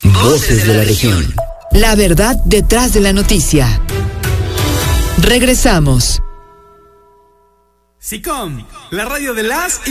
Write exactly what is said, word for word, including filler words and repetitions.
Voces de la región. La verdad detrás de la noticia. Regresamos. SICOM, la radio de las